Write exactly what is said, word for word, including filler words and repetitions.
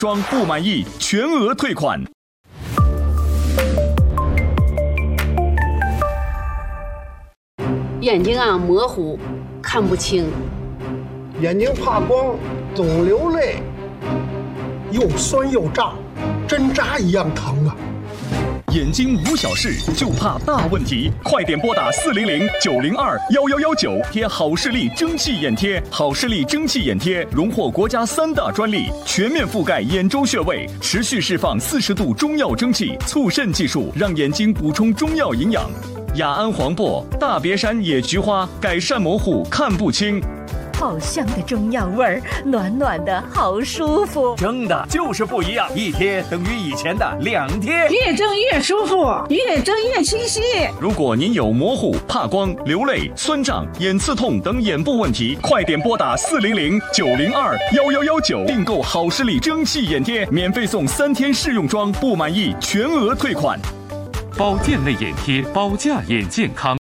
装不满意全额退款。 眼睛啊模糊，看不清； 眼睛怕光，总流泪，又酸又胀，针扎一样疼啊！ 眼睛无小事，就怕大问题，快点拨打四零零九零二幺幺幺九贴好视力蒸汽眼贴。好视力蒸汽眼贴荣获国家三大专利，全面覆盖眼周穴位，持续释放四十度中药蒸汽，促渗技术让眼睛补充中药营养。雅安黄柏、大别山野菊花改善模糊看不清。 好香的中药味儿，暖暖的好舒服。 蒸的就是不一样，一贴等于以前的两贴， 越蒸越舒服，越蒸越清晰。 如果您有模糊、怕光、流泪、酸胀、眼刺痛等眼部问题，快点拨打四零零九零二幺幺幺九订购好视力蒸汽眼贴，免费送三天试用装，不满意全额退款。 保健类眼贴，保驾眼健康。